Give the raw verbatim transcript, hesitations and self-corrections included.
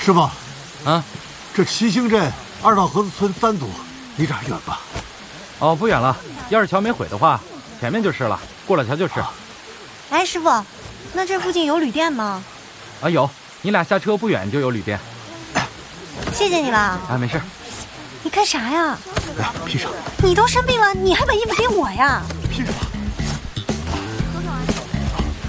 师傅， 啊， 这七星镇二道河子村三组，离这还远吧？ 哦，不远了。要是桥没毁的话，前面就是了，过了桥就是。啊、 哎，师傅，那这附近有旅店吗？ 啊，有。你俩下车不远就有旅店。 谢谢你了。 啊，没事。 你干啥呀？ 来，披上。 你都生病了，你还把衣服给我呀？ 披上吧。